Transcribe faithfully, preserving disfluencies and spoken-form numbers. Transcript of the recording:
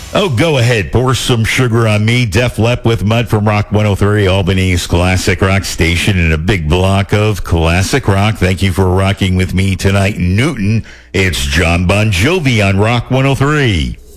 Oh, go ahead. Pour some sugar on me. Def Lepp with Mud from Rock one oh three, Albany's classic rock station, and a big block of classic rock. Thank you for rocking with me tonight, Newton. It's John Bon Jovi on Rock one oh three.